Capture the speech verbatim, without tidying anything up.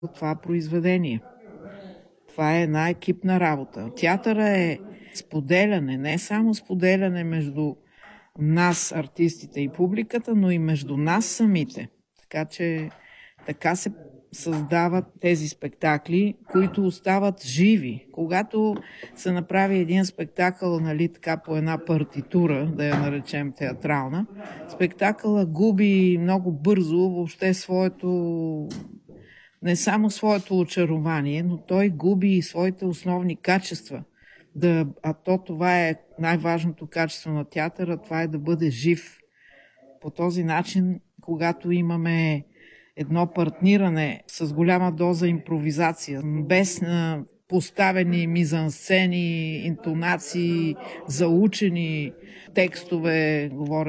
това произведение. Това е една екипна работа. Театъра е споделяне, не само споделяне между нас, артистите и публиката, но и между нас самите. Така че така се създават тези спектакли, които остават живи. Когато се направи един спектакъл, нали, така по една партитура, да я наречем театрална, спектакъла губи много бързо въобще своето, не само своето очарование, но той губи и своите основни качества. Да, а то това е най-важното качество на театъра, това е да бъде жив. По този начин, когато имаме едно партниране с голяма доза импровизация, без поставени мизансцени, интонации, заучени текстове, говоря